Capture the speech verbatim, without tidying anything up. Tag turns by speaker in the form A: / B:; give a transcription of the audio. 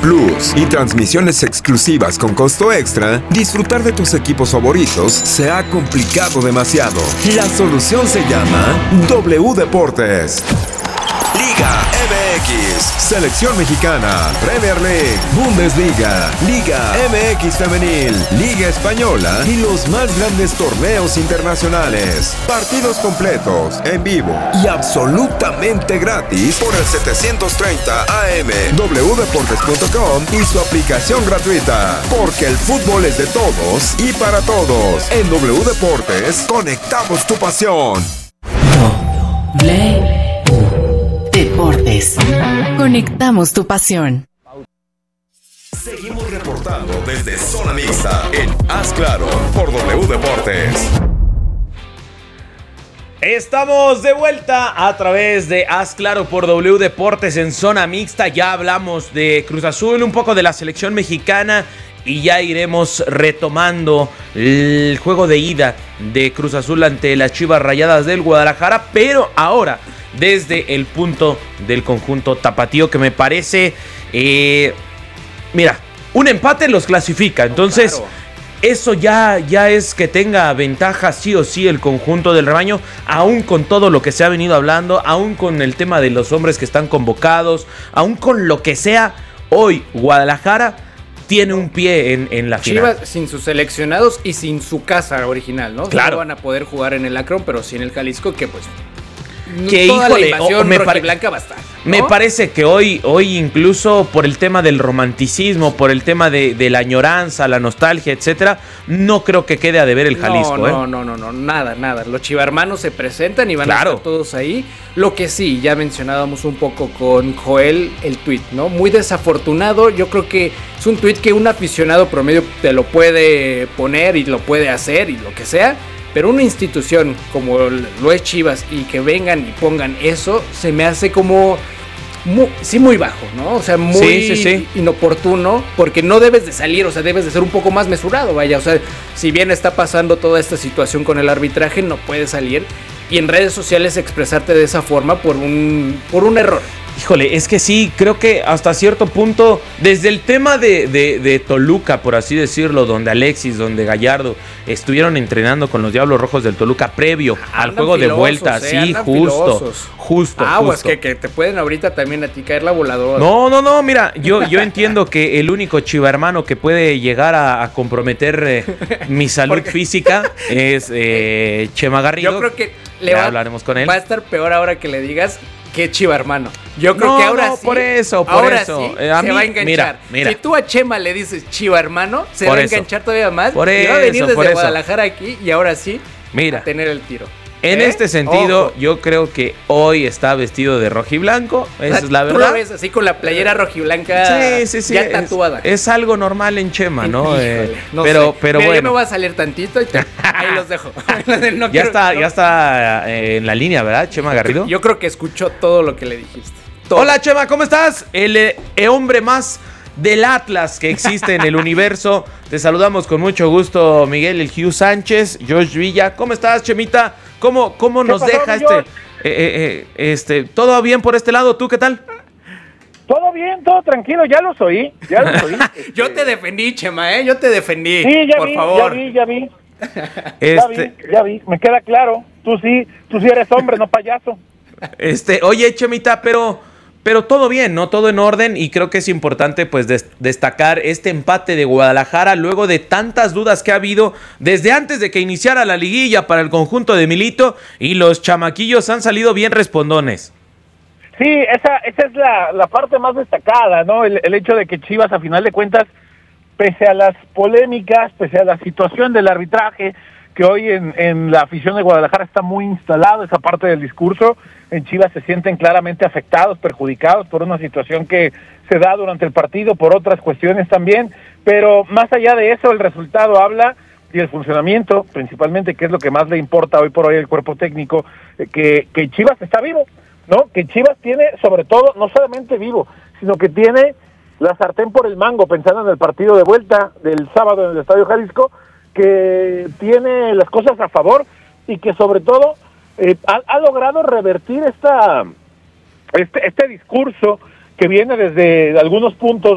A: Plus y transmisiones exclusivas con costo extra, disfrutar de tus equipos favoritos se ha complicado demasiado. La solución se llama W Deportes. Liga M X, Selección Mexicana, Premier League, Bundesliga, Liga M X Femenil, Liga Española y los más grandes torneos internacionales. Partidos completos, en vivo y absolutamente gratis por el setecientos treinta A M, w deportes punto com y su aplicación gratuita. Porque el fútbol es de todos y para todos. En W Deportes, conectamos tu pasión.
B: W Deportes. Conectamos tu pasión.
A: Seguimos reportando desde Zona Mixta en Haz Claro por W Deportes.
C: Estamos de vuelta a través de Haz Claro por W Deportes en Zona Mixta. Ya hablamos de Cruz Azul, un poco de la selección mexicana y ya iremos retomando el juego de ida de Cruz Azul ante las Chivas Rayadas del Guadalajara, pero ahora desde el punto del conjunto tapatío, que me parece, eh, mira, un empate los clasifica, entonces claro, eso ya, ya es que tenga ventaja sí o sí el conjunto del rebaño, aún con todo lo que se ha venido hablando, aún con el tema de los hombres que están convocados, aún con lo que sea, hoy Guadalajara tiene un pie en, en la final.
D: Chivas sin sus seleccionados y sin su casa original, ¿no?
C: Claro.
D: No van a poder jugar en el Akron, pero sí en el Jalisco, que pues
C: que
D: toda
C: híjole,
D: la invasión
C: o, me, pare-
D: rojiblanca va a estar, ¿no?
C: Me parece que hoy, hoy incluso por el tema del romanticismo, por el tema de, de la añoranza, la nostalgia, etcétera, no creo que quede a deber el Jalisco.
D: No,
C: ¿eh?
D: no, no, no, no, nada, nada. Los chivarmanos se presentan y van
C: claro.
D: a estar todos ahí. Lo que sí, ya mencionábamos un poco con Joel el tuit, ¿no? Muy desafortunado. Yo creo que es un tuit que un aficionado promedio te lo puede poner y lo puede hacer y lo que sea. Pero una institución como lo es Chivas y que vengan y pongan eso, se me hace como, muy, sí, muy bajo, ¿no? O sea, muy
C: sí, sí, sí.
D: inoportuno, porque no debes de salir, o sea, debes de ser un poco más mesurado, vaya. O sea, si bien está pasando toda esta situación con el arbitraje, no puedes salir y en redes sociales expresarte de esa forma por un, por un error.
C: Híjole, es que sí, creo que hasta cierto punto, desde el tema de, de, de Toluca, por así decirlo, donde Alexis, donde Gallardo estuvieron entrenando con los Diablos Rojos del Toluca previo
D: Andan
C: al juego
D: filosos,
C: de vuelta,
D: eh,
C: sí, justo,
D: filosos.
C: justo,
D: Aguas,
C: justo.
D: que, que te pueden ahorita también a ti caer la voladora.
C: No, no, no, mira, yo, yo entiendo que el único chiva hermano que puede llegar a, a comprometer eh, mi salud
D: Porque...
C: física es eh, Chema Garrido.
D: Yo creo que le
C: ya
D: va,
C: hablaremos con él.
D: Va a estar peor ahora que le digas que Chiva hermano. Yo creo
C: no,
D: que ahora
C: no,
D: sí.
C: por eso, por
D: ahora
C: eso.
D: Sí,
C: Eh, a
D: se
C: mí,
D: va a enganchar.
C: Mira, mira.
D: Si tú a Chema le dices Chiva hermano, se
C: Por
D: va a
C: eso.
D: enganchar todavía más.
C: Por
D: y va a venir
C: eso,
D: desde
C: por eso.
D: Guadalajara aquí y ahora sí
C: Mira.
D: a tener el tiro.
C: En
D: ¿Eh?
C: este sentido,
D: Ojo.
C: yo creo que hoy está vestido de rojiblanco, esa es la
D: Tú
C: verdad.
D: lo ves así con la playera rojiblanca
C: Sí, sí, sí.
D: ya
C: es,
D: tatuada.
C: Es algo normal en Chema, ¿no?
D: Híjole,
C: Eh,
D: no
C: pero,
D: sé.
C: pero
D: Mira,
C: bueno.
D: yo me voy a salir tantito y te- ahí los dejo. No
C: ya
D: quiero-
C: está,
D: no-
C: ya está eh, en la línea, ¿verdad, Chema Garrido?
D: Yo creo que escuchó todo lo que le dijiste. Todo.
C: Hola, Chema, ¿cómo estás? El eh, hombre más del Atlas que existe en el universo. Te saludamos con mucho gusto, Miguel El Hugh Sánchez, Josh Villa. ¿Cómo estás, Chemita? ¿Cómo, cómo nos
E: pasó,
C: deja
E: mi
C: este,
E: Josh?
C: eh, eh, eh, este... ¿Todo bien por este lado? ¿Tú qué tal?
E: Todo bien, todo tranquilo, ya los oí, ya los oí.
D: Yo te defendí, Chema, ¿eh? Yo te defendí.
E: Sí, ya
D: por
E: vi,
D: favor.
E: ya vi, ya vi, ya
C: Este,
E: vi, ya vi, me queda claro. Tú sí, tú sí eres hombre, no payaso.
C: este, oye, Chemita, pero... Pero todo bien, ¿no? Todo en orden y creo que es importante pues des- destacar este empate de Guadalajara luego de tantas dudas que ha habido desde antes de que iniciara la liguilla para el conjunto de Milito y los chamaquillos han salido bien respondones.
E: Sí, esa, esa es la, la parte más destacada, ¿no? El, el hecho de que Chivas, a final de cuentas, pese a las polémicas, pese a la situación del arbitraje, que hoy en, en la afición de Guadalajara está muy instalado esa parte del discurso, en Chivas se sienten claramente afectados, perjudicados por una situación que se da durante el partido, por otras cuestiones también, pero más allá de eso, el resultado habla y el funcionamiento, principalmente, que es lo que más le importa hoy por hoy al cuerpo técnico, eh, que, que Chivas está vivo, ¿no? Que Chivas tiene, sobre todo, no solamente vivo, sino que tiene la sartén por el mango, pensando en el partido de vuelta del sábado en el Estadio Jalisco, que tiene las cosas a favor y que sobre todo eh, ha, ha logrado revertir esta este, este discurso que viene desde algunos puntos